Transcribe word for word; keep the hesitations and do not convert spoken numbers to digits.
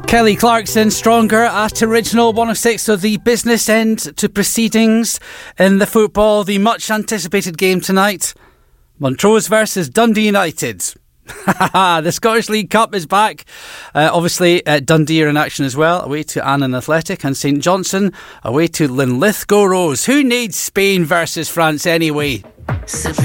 Kelly Clarkson, Stronger at Original one oh six. of the business end to proceedings in the football. The much anticipated game tonight. Montrose versus Dundee United. The Scottish League Cup is back. Uh, obviously, uh, Dundee are in action as well. Away to Annan Athletic, and St Johnstone away to Linlithgow Rose. Who needs Spain versus France anyway?